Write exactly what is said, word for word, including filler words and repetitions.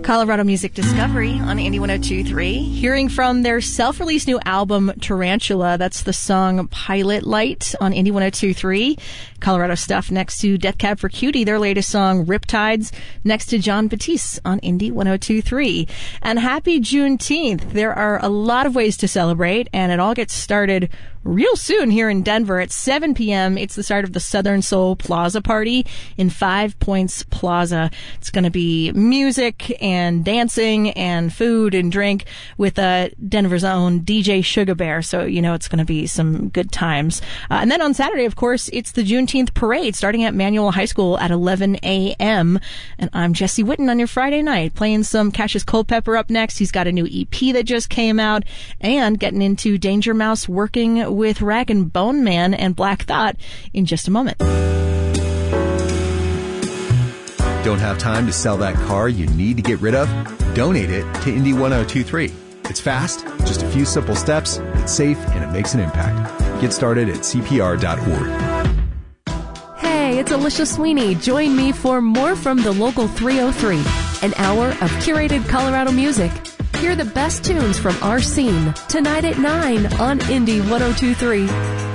Colorado Music Discovery on Indie one oh two point three. Hearing from their self-released new album, Tarantula. That's the song Pilot Light on Indie one oh two point three. Colorado stuff next to Death Cab for Cutie, their latest song, Riptides, next to John Batiste on Indie one oh two point three. And happy Juneteenth. There are a lot of ways to celebrate, and it all gets started real soon here in Denver at seven p.m. It's the start of the Southern Soul Plaza Party in Five Points Plaza. It's going to be music and dancing and food and drink with uh, Denver's own D J Sugar Bear. So, you know, it's going to be some good times. Uh, and then on Saturday, of course, it's the Juneteenth Parade starting at Manual High School at eleven a.m. And I'm Jesse Witten on your Friday night, playing some Cassius Culpepper up next. He's got a new E P that just came out, and getting into Danger Mouse working with Rag and Bone Man and Black Thought in just a moment. Don't have time to sell that car you need to get rid of? Donate it to Indie one oh two point three. It's fast, just a few simple steps, it's safe, and it makes an impact. Get started at C P R dot org. Hey, it's Alicia Sweeney. Join me for more from the Local three oh three, an hour of curated Colorado music. Hear the best tunes from our scene tonight at nine on Indie one oh two point three.